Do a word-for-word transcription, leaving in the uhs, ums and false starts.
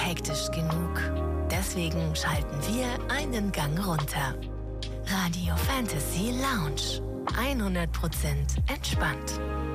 hektisch genug. Deswegen schalten wir einen Gang runter. Radio Fantasy Lounge. hundert Prozent entspannt.